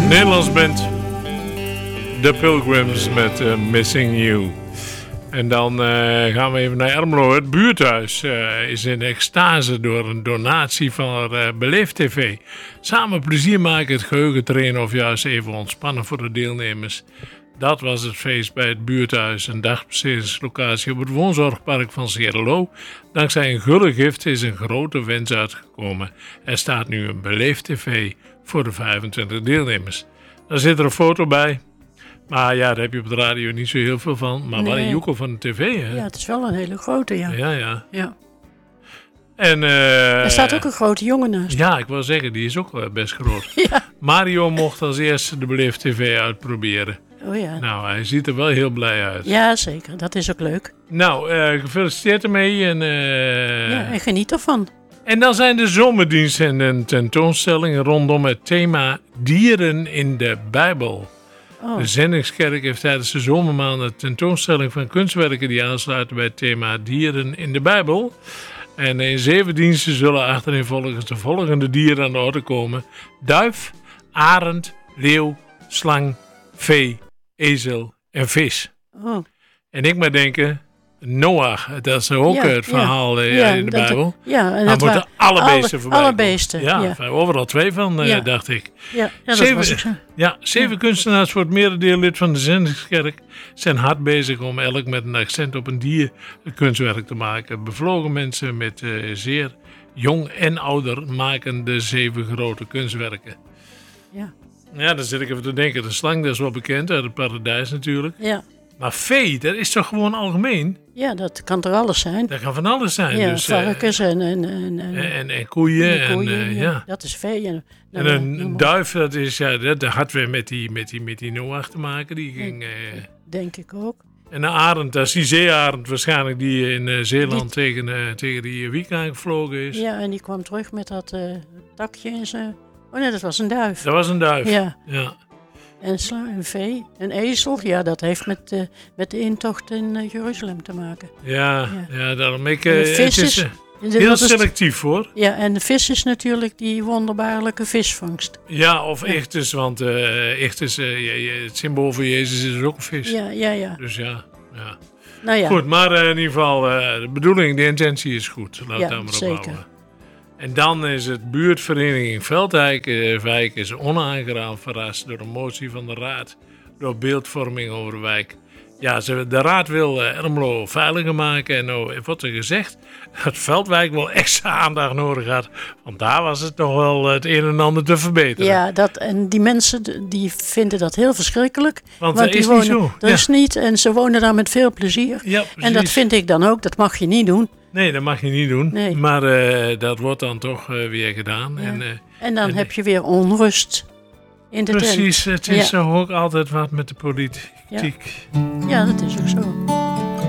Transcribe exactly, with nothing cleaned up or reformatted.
Nederlands band The Pilgrims met uh, Missing You. En dan uh, gaan we even naar Ermelo. Het buurthuis uh, is in extase door een donatie van uh, Beleef T V. Samen plezier maken, het geheugen trainen of juist even ontspannen voor de deelnemers. Dat was het feest bij het buurthuis, een dagbestedingslocatie op het woonzorgpark van Sierrelo. Dankzij een gulle gift is een grote wens uitgekomen. Er staat nu een Beleef T V voor de vijfentwintig deelnemers. Daar zit er een foto bij. Maar ja, daar heb je op de radio niet zo heel veel van. Maar nee. Wel een joekel van de tv, hè? Ja, het is wel een hele grote, ja. Ja, ja. ja. En, uh, er staat ook een grote jongen naast. Ja, ik wil zeggen, die is ook best groot. Ja. Mario mocht als eerste de Beleef T V uitproberen. Oh ja. Nou, hij ziet er wel heel blij uit. Ja, zeker. Dat is ook leuk. Nou, uh, gefeliciteerd ermee. En, uh, ja, en geniet ervan. En dan zijn de zomerdiensten en een tentoonstelling rondom het thema dieren in de Bijbel. Oh. De Zendingskerk heeft tijdens de zomermaanden een tentoonstelling van kunstwerken die aansluiten bij het thema dieren in de Bijbel. En in zeven diensten zullen achtereenvolgens de volgende dieren aan de orde komen: duif, arend, leeuw, slang, vee, ezel en vis. Oh. En ik maar denken, Noach, dat is ook ja, het verhaal ja, ja, in de dat, Bijbel. Ja, en dat moeten alle beesten alle, voorbij alle komen. beesten, ja, ja. Overal twee van, ja. uh, dacht ik. Ja, ja dat zeven, was ik zo. Ja, zeven ja. kunstenaars voor het merendeel lid van de Zendingskerk zijn hard bezig om elk met een accent op een dier een kunstwerk te maken. Bevlogen mensen met uh, zeer jong en ouder maken de zeven grote kunstwerken. Ja. Ja, dan zit ik even te denken. De slang, dat is wel bekend uit het paradijs natuurlijk. Ja. Maar vee, dat is toch gewoon algemeen? Ja, dat kan er alles zijn. Dat kan van alles zijn. Ja, dus, varkens uh, en, en, en, en, en, en koeien. En, koeien en, uh, ja. ja. Dat is vee. En, en een, een duif, dat, is, ja, dat, dat had weer met die, met die, met die Noach te maken. Die ging, uh, denk ik ook. En een arend, dat is die zeearend waarschijnlijk die in uh, Zeeland die, tegen, uh, tegen die Wieka gevlogen is. Ja, en die kwam terug met dat uh, takje in zijn... Oh nee, dat was een duif. Dat was een duif, ja. ja. En sla, een vee, een ezel, ja, dat heeft met, uh, met de intocht in uh, Jeruzalem te maken. Ja, ja. ja daarom ik... Uh, de vis het is uh, heel selectief, hoor. Ja, en de vis is natuurlijk die wonderbaarlijke visvangst. Ja, of ja. Ichthus, want uh, Ichthus, uh, het symbool voor Jezus is ook een vis. Ja, ja, ja. Dus ja, ja. Nou ja. Goed, maar uh, in ieder geval, uh, de bedoeling, de intentie is goed. Laat ja, daar maar op zeker. houden. En dan is het buurtvereniging Veldwijk uh, is onaangenaam verrast door een motie van de raad door beeldvorming over de wijk. Ja, ze, de raad wil uh, Ermelo veiliger maken en nou wordt er gezegd dat Veldwijk wel extra aandacht nodig had. Want daar was het nog wel het een en ander te verbeteren. Ja, dat, en die mensen die vinden dat heel verschrikkelijk. Want, want dat is wonen, niet zo. Dat ja. is niet en ze wonen daar met veel plezier. Ja, en dat vind ik dan ook, dat mag je niet doen. Nee, dat mag je niet doen. Nee. Maar uh, dat wordt dan toch uh, weer gedaan. Ja. En, uh, en dan en, heb je weer onrust in de precies, tent. het is ja. ook altijd wat met de politiek. Ja, ja dat is ook zo.